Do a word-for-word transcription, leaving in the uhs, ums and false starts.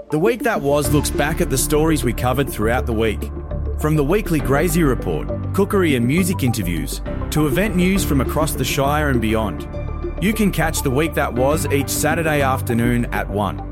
The Week That Was looks back at the stories we covered throughout the week. From the weekly Grazier Report, cookery and music interviews, to event news from across the Shire and beyond. You can catch The Week That Was each Saturday afternoon at one.